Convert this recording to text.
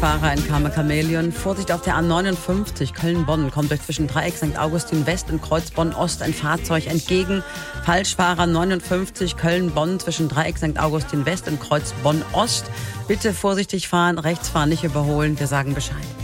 Fahrer in Karma Chameleon. Vorsicht auf der A59 Köln-Bonn. Kommt euch zwischen Dreieck St. Augustin West und Kreuz Bonn-Ost ein Fahrzeug entgegen. Falschfahrer 59 Köln-Bonn zwischen Dreieck St. Augustin West und Kreuz Bonn-Ost. Bitte vorsichtig fahren, rechts fahren, nicht überholen. Wir sagen Bescheid.